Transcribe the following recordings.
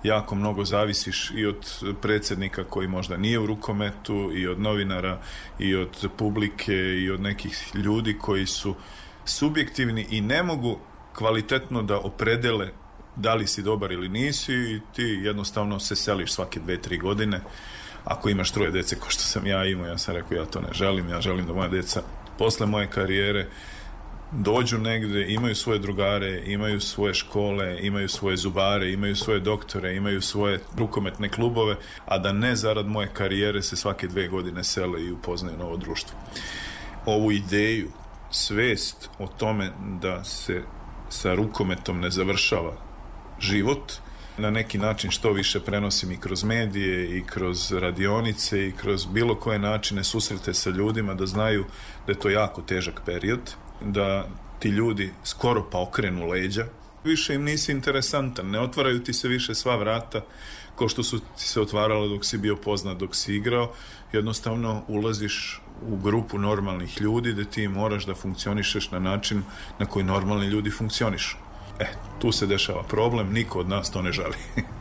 jako mnogo zavisiš i od predsjednika koji možda nije u rukometu, i od novinara, i od publike, i od nekih ljudi koji su subjektivni i ne mogu kvalitetno da opredele da li si dobar ili nisi, i ti jednostavno se seliš svake 2-3 godine. Ako imaš 3 djece kao što sam ja imao, ja sam rekao ja to ne želim, ja želim da moja djeca posle moje karijere dođu negdje, imaju svoje drugare, imaju svoje škole, imaju svoje zubare, imaju svoje doktore, imaju svoje rukometne klubove, a da ne zarad moje karijere se svake 2 godine sele i upoznaju novo društvo. Ovu ideju, svest o tome da se sa rukometom ne završava život, na neki način što više prenosim i kroz medije, i kroz radionice, i kroz bilo koje načine susrete sa ljudima, da znaju da je to jako težak period, da ti ljudi skoro pa okrenu leđa, više im nisi interesantan, ne otvaraju ti se više sva vrata kao što su ti se otvarala dok si bio poznat, dok si igrao. Jednostavno ulaziš u grupu normalnih ljudi da ti moraš da funkcionišeš na način na koji normalni ljudi funkcionišu. Tu se dešava problem, niko od nas to ne želi.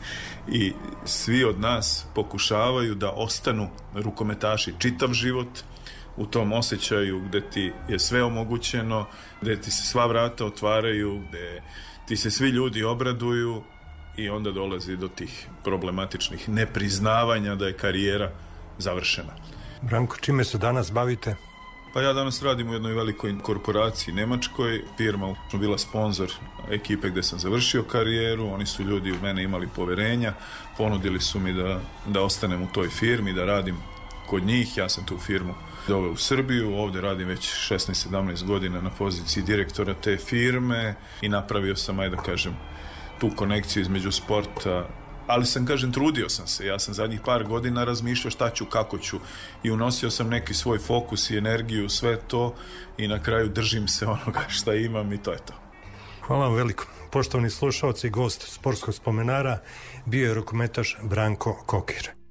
I svi od nas pokušavaju da ostanu rukometaši čitav život, u tom osjećaju gdje ti je sve omogućeno, gdje ti se sva vrata otvaraju, gdje ti se svi ljudi obraduju, i onda dolazi do tih problematičnih nepriznavanja da je karijera završena. Branko, čime se danas bavite? Pa ja danas radim u jednoj velikoj korporaciji Njemačkoj. Firma je bila sponzor ekipe gdje sam završio karijeru. Oni su ljudi u mene imali poverenja, ponudili su mi da ostanem u toj firmi, da radim kod njih. Ja sam tu firmu doveo u Srbiju, ovdje radim već 16-17 godina na poziciji direktora te firme i napravio sam, ajde da kažem, tu konekciju između sporta, ali trudio sam se. Ja sam zadnjih par godina razmišljao šta ću, kako ću, i unosio sam neki svoj fokus i energiju, sve to, i na kraju držim se onoga šta imam, i to je to. Hvala vam veliko. Poštovani slušalci, gost Sportskog spomenara bio je rukometaš Branko Kokir.